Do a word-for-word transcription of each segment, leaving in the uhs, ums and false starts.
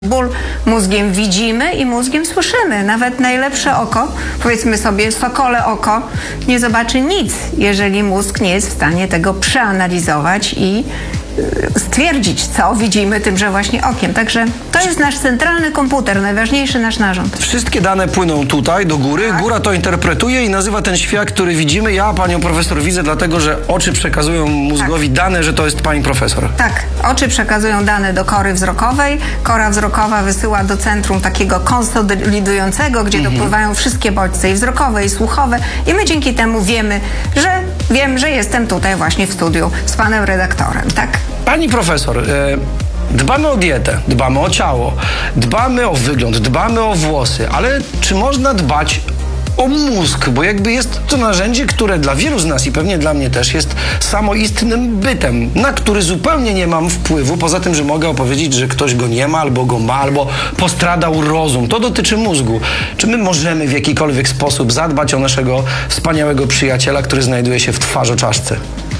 Ból mózgiem widzimy i mózgiem słyszymy. Nawet najlepsze oko, powiedzmy sobie sokole oko, nie zobaczy nic, jeżeli mózg nie jest w stanie tego przeanalizować i stwierdzić, co widzimy tymże właśnie okiem. Także to jest nasz centralny komputer, najważniejszy nasz narząd. Wszystkie dane płyną tutaj, do góry. Tak. Góra to interpretuje i nazywa ten świat, który widzimy. Ja panią profesor widzę, dlatego że oczy przekazują mózgowi tak. dane, że to jest pani profesor. Tak. Oczy przekazują dane do kory wzrokowej. Kora wzrokowa wysyła do centrum takiego konsolidującego, gdzie mhm. dopływają wszystkie bodźce i wzrokowe, i słuchowe. I my dzięki temu wiemy, że wiem, że jestem tutaj właśnie w studiu z panem redaktorem. Tak. Pani profesor, e, dbamy o dietę, dbamy o ciało, dbamy o wygląd, dbamy o włosy, ale czy można dbać o mózg? Bo jakby jest to narzędzie, które dla wielu z nas i pewnie dla mnie też jest samoistnym bytem, na który zupełnie nie mam wpływu, poza tym, że mogę opowiedzieć, że ktoś go nie ma, albo go ma, albo postradał rozum. To dotyczy mózgu. Czy my możemy w jakikolwiek sposób zadbać o naszego wspaniałego przyjaciela, który znajduje się w twarzoczaszce?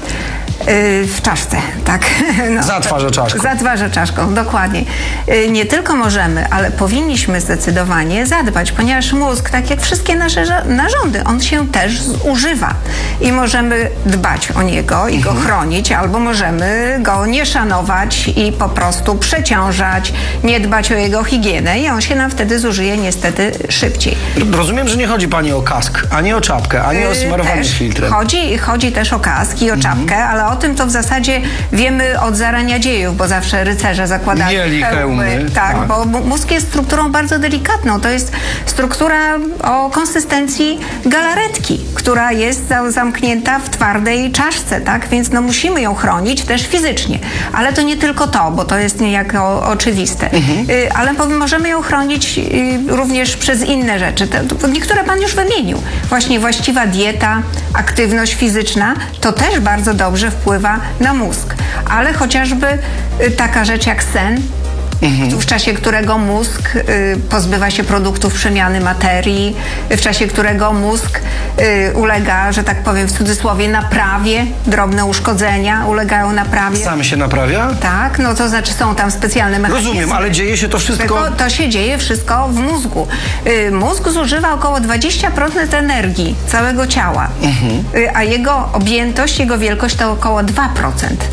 W czaszce, tak. No, za twarzoczaszką. Za twarzoczaszką, dokładnie. Nie tylko możemy, ale powinniśmy zdecydowanie zadbać, ponieważ mózg, tak jak wszystkie nasze narządy, on się też zużywa. I możemy dbać o niego i mhm. go chronić, albo możemy go nie szanować i po prostu przeciążać, nie dbać o jego higienę i on się nam wtedy zużyje niestety szybciej. Rozumiem, że nie chodzi pani o kask, ani o czapkę, ani o smarowanie filtrem. Chodzi, chodzi też o kask i o czapkę, mhm. ale o tym to w zasadzie wiemy od zarania dziejów, bo zawsze rycerze zakładali Mieli hełmy. hełmy. Tak, tak, bo mózg jest strukturą bardzo delikatną. To jest struktura o konsystencji galaretki, która jest zamknięta w twardej czaszce, tak? Więc no musimy ją chronić też fizycznie. Ale to nie tylko to, bo to jest niejako oczywiste. Mhm. Y, ale możemy ją chronić y, również przez inne rzeczy. Te, niektóre pan już wymienił. Właśnie właściwa dieta, aktywność fizyczna, to też bardzo dobrze wpływa na mózg. Ale chociażby taka rzecz jak sen, mhm. w czasie którego mózg y, pozbywa się produktów przemiany materii, w czasie którego mózg y, ulega, że tak powiem w cudzysłowie, naprawie, drobne uszkodzenia ulegają naprawie. Sam się naprawia? Tak, no to znaczy są tam specjalne mechanizmy. Rozumiem, ale dzieje się to wszystko... Tylko to się dzieje wszystko w mózgu. Y, mózg zużywa około dwadzieścia procent energii całego ciała, mhm. y, a jego objętość, jego wielkość to około dwa procent.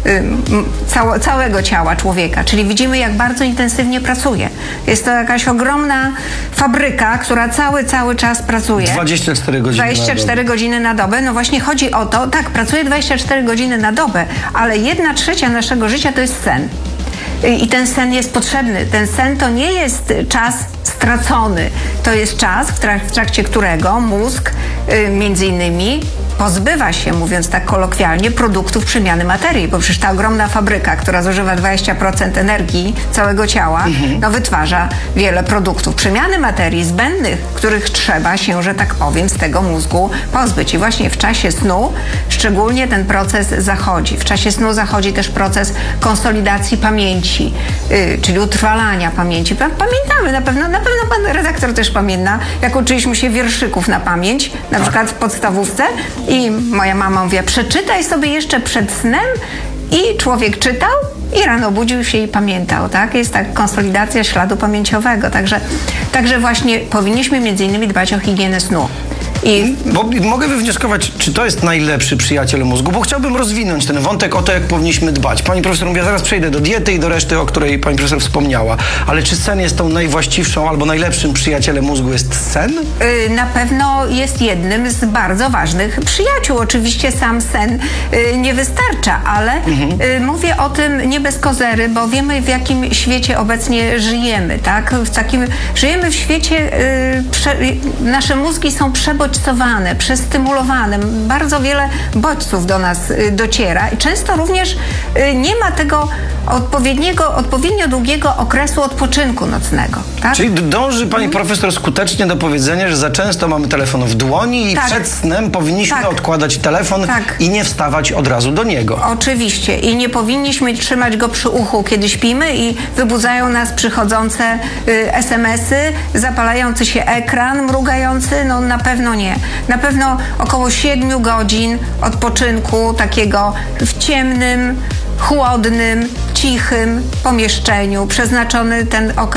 Całe, całego ciała człowieka, czyli widzimy, jak bardzo intensywnie pracuje. Jest to jakaś ogromna fabryka, która cały, cały czas pracuje. dwadzieścia cztery godziny dwadzieścia cztery godziny na dobę. No właśnie chodzi o to, tak, pracuje dwadzieścia cztery godziny na dobę, ale jedna trzecia naszego życia to jest sen. I ten sen jest potrzebny. Ten sen to nie jest czas stracony. To jest czas, w, trak w trakcie którego mózg y, między innymi pozbywa się, mówiąc tak kolokwialnie, produktów przemiany materii, bo przecież ta ogromna fabryka, która zużywa dwadzieścia procent energii całego ciała, mhm. no wytwarza wiele produktów przemiany materii zbędnych, których trzeba się, że tak powiem, z tego mózgu pozbyć. I właśnie w czasie snu szczególnie ten proces zachodzi. W czasie snu zachodzi też proces konsolidacji pamięci, yy, czyli utrwalania pamięci. Pamiętamy na pewno, na pewno pan redaktor też pamięta, jak uczyliśmy się wierszyków na pamięć, na przykład w podstawówce. I moja mama mówiła, przeczytaj sobie jeszcze przed snem i człowiek czytał i rano budził się i pamiętał, tak? Jest tak konsolidacja śladu pamięciowego, także, także właśnie powinniśmy między innymi dbać o higienę snu. I... Bo mogę wywnioskować, czy to jest najlepszy przyjaciel mózgu, bo chciałbym rozwinąć ten wątek o to, jak powinniśmy dbać. Pani profesor mówi, ja zaraz przejdę do diety i do reszty, o której pani profesor wspomniała, ale czy sen jest tą najwłaściwszą albo najlepszym przyjacielem mózgu? Jest sen? Yy, na pewno jest jednym z bardzo ważnych przyjaciół. Oczywiście sam sen yy, nie wystarcza, ale mhm. yy, mówię o tym nie bez kozery, bo wiemy, w jakim świecie obecnie żyjemy, tak? W takim, żyjemy w świecie, yy, prze, nasze mózgi są przebodźcowane, przestymulowane. Bardzo wiele bodźców do nas dociera i często również nie ma tego odpowiedniego, odpowiednio długiego okresu odpoczynku nocnego. Tak? Czyli dąży pani profesor skutecznie do powiedzenia, że za często mamy telefon w dłoni i tak. przed snem powinniśmy tak. odkładać telefon tak. i nie wstawać od razu do niego. Oczywiście. I nie powinniśmy trzymać go przy uchu, kiedy śpimy i wybudzają nas przychodzące y, es em esy, zapalający się ekran, mrugający. No na pewno nie. Na pewno około siedmiu godzin odpoczynku takiego w ciemnym, chłodnym, cichym pomieszczeniu, przeznaczony ten okres